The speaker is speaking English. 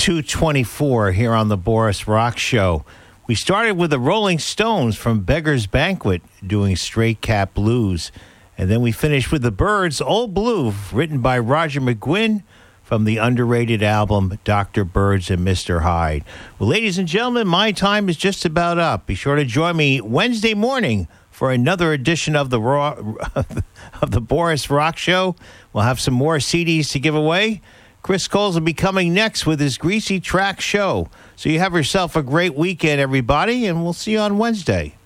224 here on the Boris Rock Show. We started with the Rolling Stones from Beggar's Banquet doing Straight Cat Blues. And then we finished with the Byrds, Old Blue, written by Roger McGuinn from the underrated album Dr. Birds and Mr. Hyde. Well, ladies and gentlemen, my time is just about up. Be sure to join me Wednesday morning for another edition of the Boris Rock Show. We'll have some more CDs to give away. Chris Coles will be coming next with his Greasy Track Show. So you have yourself a great weekend, everybody, and we'll see you on Wednesday.